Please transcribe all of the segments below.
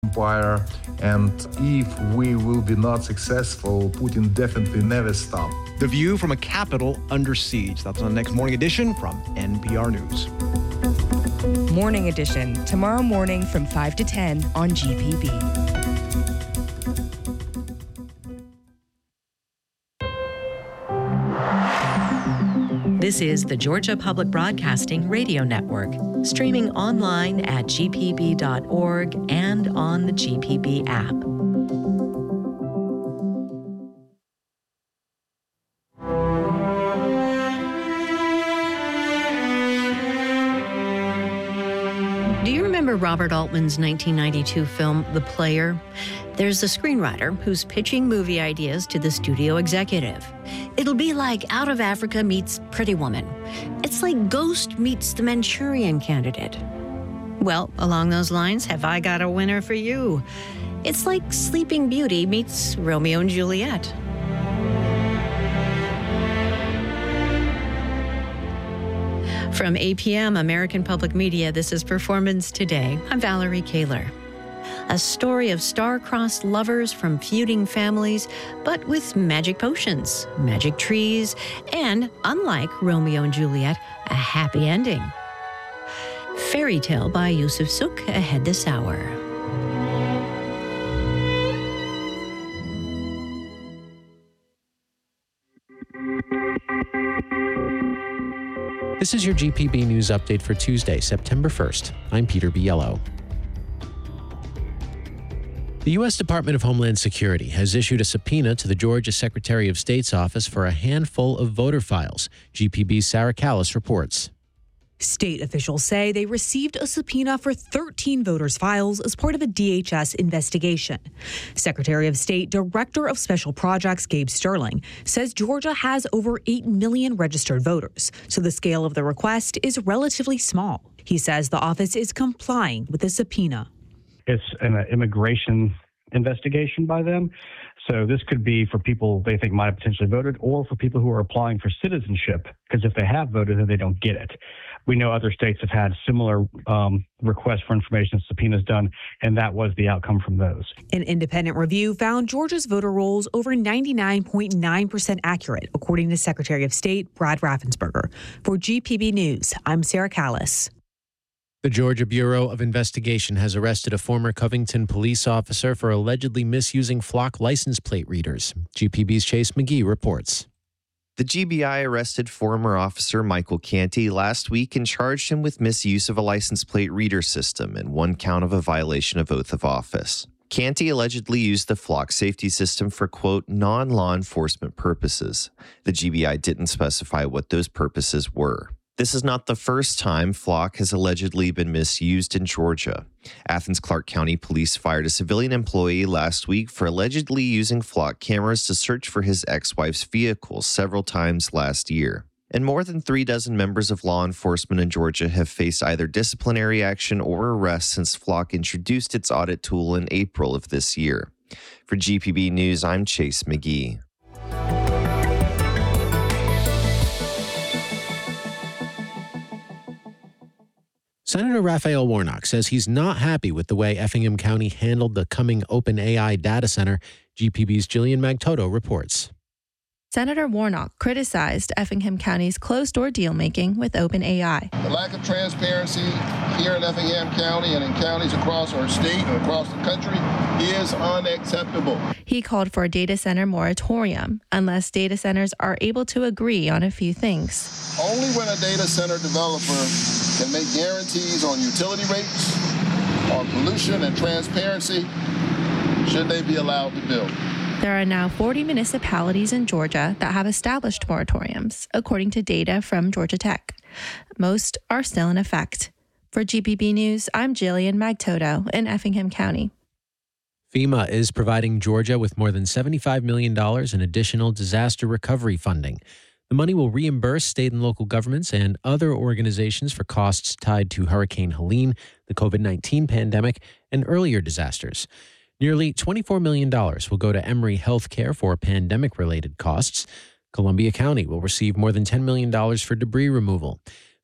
empire, and if we will be not successful, Putin definitely never stop. The view from a capital under siege. That's on next Morning Edition from NPR News. Morning Edition, tomorrow morning from 5 to 10 on GPB. This is the Georgia Public Broadcasting Radio Network, streaming online at gpb.org and on the GPB app. Do you remember Robert Altman's 1992 film, The Player? There's a screenwriter who's pitching movie ideas to the studio executive. It'll be like Out of Africa meets Pretty Woman. It's like Ghost meets The Manchurian Candidate. Well, along those lines, have I got a winner for you? It's like Sleeping Beauty meets Romeo and Juliet. From APM, American Public Media, this is Performance Today. I'm Valerie Kaler. A story of star-crossed lovers from feuding families, but with magic potions, magic trees, and, unlike Romeo and Juliet, a happy ending. Fairy Tale by Yusuf Souk ahead this hour. This is your GPB News Update for Tuesday, September 1st. I'm Peter Biello. The U.S. Department of Homeland Security has issued a subpoena to the Georgia Secretary of State's office for a handful of voter files. GPB's Sarah Callis reports. State officials say they received a subpoena for 13 voters' files as part of a DHS investigation. Secretary of State, Director of Special Projects Gabe Sterling says Georgia has over 8 million registered voters, so the scale of the request is relatively small. He says the office is complying with the subpoena. It's an immigration investigation by them. So this could be for people they think might have potentially voted, or for people who are applying for citizenship, because if they have voted, then they don't get it. We know other states have had similar requests for information subpoenas done, and that was the outcome from those. An independent review found Georgia's voter rolls over 99.9% accurate, according to Secretary of State Brad Raffensperger. For GPB News, I'm Sarah Callis. The Georgia Bureau of Investigation has arrested a former Covington police officer for allegedly misusing Flock license plate readers. GPB's Chase McGee reports. The GBI arrested former officer Michael Canty last week and charged him with misuse of a license plate reader system and one count of a violation of oath of office. Canty allegedly used the Flock safety system for, quote, non-law enforcement purposes. The GBI didn't specify what those purposes were. This is not the first time Flock has allegedly been misused in Georgia. Athens-Clarke County Police fired a civilian employee last week for allegedly using Flock cameras to search for his ex-wife's vehicle several times last year. And more than 36 members of law enforcement in Georgia have faced either disciplinary action or arrest since Flock introduced its audit tool in April of this year. For GPB News, I'm Chase McGee. Senator Raphael Warnock says he's not happy with the way Effingham County handled the coming OpenAI data center. GPB's Jillian Magtoto reports. Senator Warnock criticized Effingham County's closed-door deal-making with OpenAI. The lack of transparency here in Effingham County and in counties across our state and across the country is unacceptable. He called for a data center moratorium unless data centers are able to agree on a few things. Only when a data center developer can make guarantees on utility rates, on pollution and transparency, should they be allowed to build. There are now 40 municipalities in Georgia that have established moratoriums, according to data from Georgia Tech. Most are still in effect. For GPB News, I'm Jillian Magtoto in Effingham County. FEMA is providing Georgia with more than $75 million in additional disaster recovery funding. The money will reimburse state and local governments and other organizations for costs tied to Hurricane Helene, the COVID-19 pandemic, and earlier disasters. Nearly $24 million will go to Emory Healthcare for pandemic-related costs. Columbia County will receive more than $10 million for debris removal.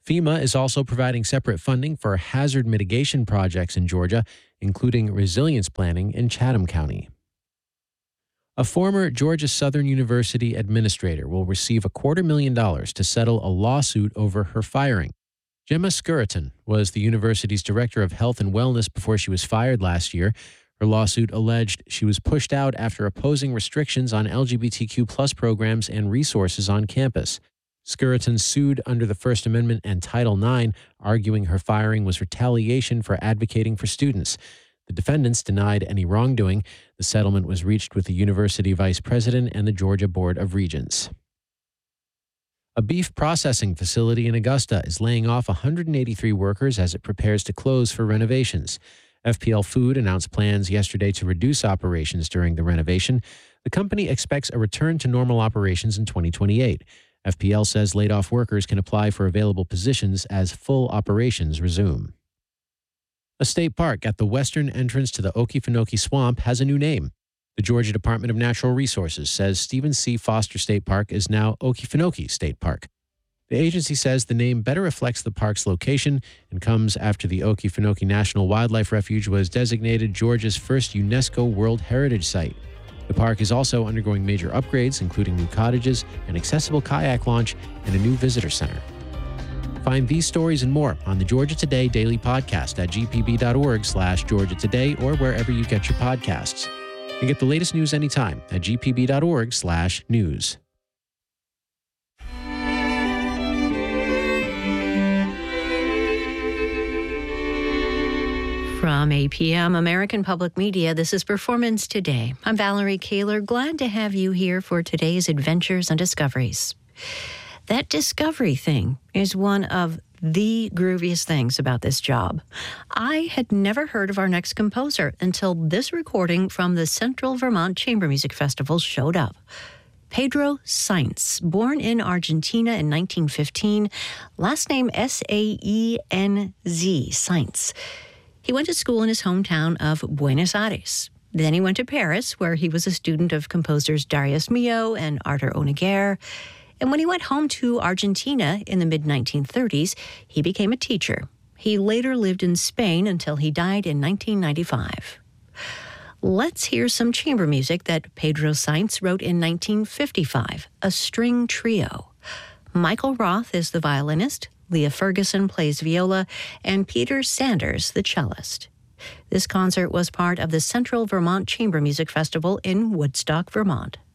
FEMA is also providing separate funding for hazard mitigation projects in Georgia, including resilience planning in Chatham County. A former Georgia Southern University administrator will receive $250,000 to settle a lawsuit over her firing. Gemma Skuriton was the university's director of health and wellness before she was fired last year. Her lawsuit alleged she was pushed out after opposing restrictions on LGBTQ+ programs and resources on campus. Skuriton sued under the First Amendment and Title IX, arguing her firing was retaliation for advocating for students. The defendants denied any wrongdoing. The settlement was reached with the university vice president and the Georgia Board of Regents. A beef processing facility in Augusta is laying off 183 workers as it prepares to close for renovations. FPL Food announced plans yesterday to reduce operations during the renovation. The company expects a return to normal operations in 2028. FPL says laid-off workers can apply for available positions as full operations resume. A state park at the western entrance to the Okefenokee Swamp has a new name. The Georgia Department of Natural Resources says Stephen C. Foster State Park is now Okefenokee State Park. The agency says the name better reflects the park's location and comes after the Okefenokee National Wildlife Refuge was designated Georgia's first UNESCO World Heritage Site. The park is also undergoing major upgrades, including new cottages, an accessible kayak launch, and a new visitor center. Find these stories and more on the Georgia Today Daily Podcast at gpb.org/Georgia Today or wherever you get your podcasts. And get the latest news anytime at gpb.org/news. From APM American Public Media, this is Performance Today. I'm Valerie Kaler, glad to have you here for today's adventures and discoveries. That discovery thing is one of the grooviest things about this job. I had never heard of our next composer until this recording from the Central Vermont Chamber Music Festival showed up. Pedro Sainz, born in Argentina in 1915, last name Saenz, Sainz. He went to school in his hometown of Buenos Aires. Then he went to Paris, where he was a student of composers Darius Milhaud and Artur Honegger. And when he went home to Argentina in the mid-1930s, he became a teacher. He later lived in Spain until he died in 1995. Let's hear some chamber music that Pedro Sainz wrote in 1955, a string trio. Michael Roth is the violinist, Leah Ferguson plays viola, and Peter Sanders, the cellist. This concert was part of the Central Vermont Chamber Music Festival in Woodstock, Vermont.